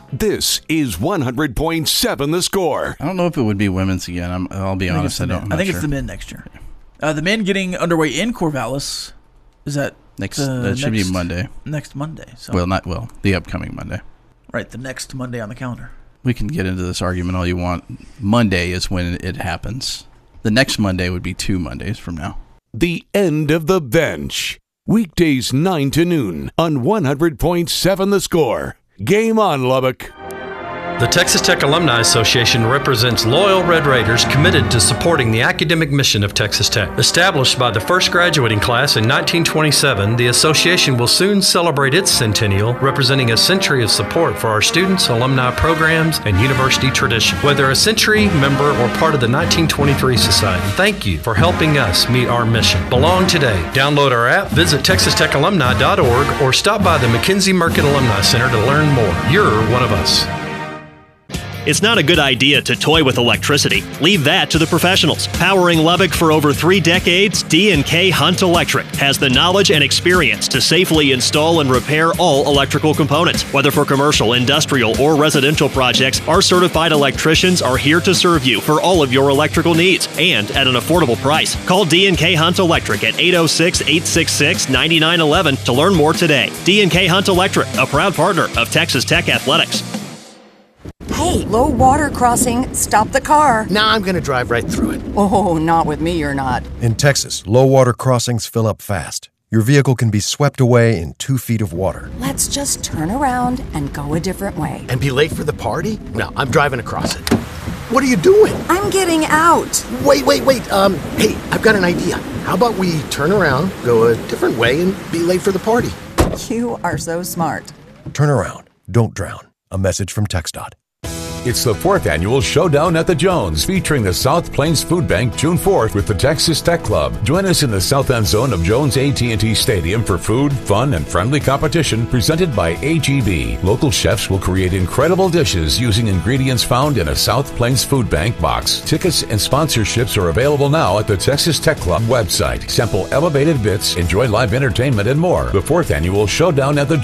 This is 100.7 The Score. I don't know if it would be women's again. I'll be honest. I don't. I think it's the men next year. The men getting underway in Corvallis. Is that next? That should be Monday. Next Monday. So. The upcoming Monday. Right, the next Monday on the calendar. We can get into this argument all you want. Monday is when it happens. The next Monday would be 2 Mondays from now. The End of the Bench. Weekdays 9 to noon on 100.7 The Score. Game on, Lubbock. The Texas Tech Alumni Association represents loyal Red Raiders committed to supporting the academic mission of Texas Tech. Established by the first graduating class in 1927, the association will soon celebrate its centennial, representing a century of support for our students, alumni programs, and university tradition. Whether a century member or part of the 1923 Society, thank you for helping us meet our mission. Belong today. Download our app, visit texastechalumni.org, or stop by the McKenzie Merkin Alumni Center to learn more. You're one of us. It's not a good idea to toy with electricity. Leave that to the professionals. Powering Lubbock for over 3 decades, D&K Hunt Electric has the knowledge and experience to safely install and repair all electrical components. Whether for commercial, industrial, or residential projects, our certified electricians are here to serve you for all of your electrical needs and at an affordable price. Call D&K Hunt Electric at 806-866-9911 to learn more today. D&K Hunt Electric, a proud partner of Texas Tech Athletics. Hey, low water crossing. Stop the car. Nah, I'm going to drive right through it. Oh, not with me, you're not. In Texas, low water crossings fill up fast. Your vehicle can be swept away in 2 feet of water. Let's just turn around and go a different way. And be late for the party? No, I'm driving across it. What are you doing? I'm getting out. Wait. Hey, I've got an idea. How about we turn around, go a different way, and be late for the party? You are so smart. Turn around. Don't drown. A message from TxDOT. It's the 4th annual Showdown at the Jones, featuring the South Plains Food Bank June 4th with the Texas Tech Club. Join us in the south end zone of Jones AT&T Stadium for food, fun, and friendly competition presented by AGB. Local chefs will create incredible dishes using ingredients found in a South Plains Food Bank box. Tickets and sponsorships are available now at the Texas Tech Club website. Sample elevated bits, enjoy live entertainment, and more. The 4th annual Showdown at the